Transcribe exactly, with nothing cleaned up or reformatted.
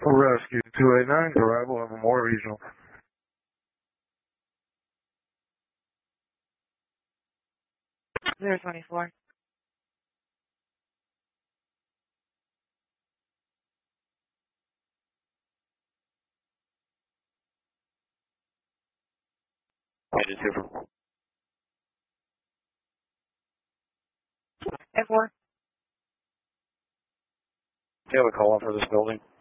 Rescue two eight nine, arrival of Memorial Regional. zero twenty-four. Agent Super. F four. Do you have a call for this building?